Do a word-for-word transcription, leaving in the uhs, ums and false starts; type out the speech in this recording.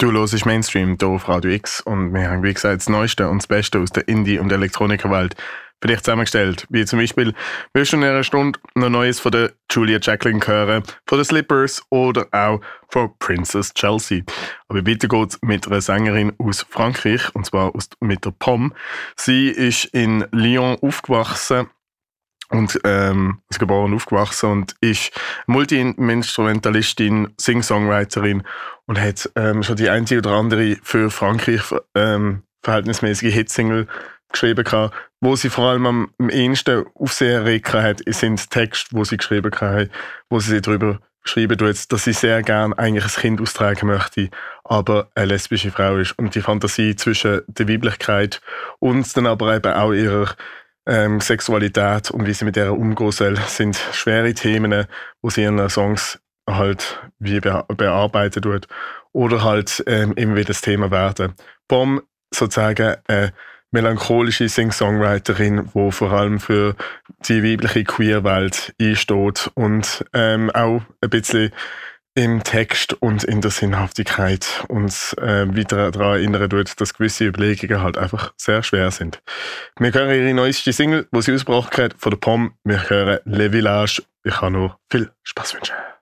Du hörst Mainstream hier auf Radio X und wir haben, wie gesagt, das Neueste und das Beste aus der Indie- und Elektronikerwelt für dich zusammengestellt. Wie zum Beispiel, willst du in einer Stunde noch Neues von der Julia Jacqueline hören, von den Slippers oder auch von Princess Chelsea. Aber bitte geht's mit einer Sängerin aus Frankreich, und zwar aus, mit der Pomme. Sie ist in Lyon aufgewachsen und ähm, ist geboren und aufgewachsen und ist Multi-Instrumentalistin, Sing-Songwriterin und hat ähm, schon die eine oder andere für Frankreich ähm, verhältnismäßige Hitsingle geschrieben gehabt. Wo sie vor allem am, am ehesten Aufsehen erregt hat, sind Texte, wo sie geschrieben hat, wo sie darüber schreiben tut, dass sie sehr gerne eigentlich ein Kind austragen möchte, aber eine lesbische Frau ist. Und die Fantasie zwischen der Weiblichkeit und dann aber eben auch ihrer Ähm, Sexualität und wie sie mit der umgehen soll, sind schwere Themen, wo sie in ihren Songs halt wie be- bearbeiten tut oder halt ähm, immer wieder das Thema werden. Pomme, sozusagen eine melancholische Sing-Songwriterin, die vor allem für die weibliche Queer-Welt einsteht und ähm, auch ein bisschen im Text und in der Sinnhaftigkeit uns äh, wieder daran erinnern tut, dass gewisse Überlegungen halt einfach sehr schwer sind. Wir hören ihre neueste Single, die sie ausgebracht hat, von der Pomme. Wir hören Le Village. Ich kann nur viel Spaß wünschen.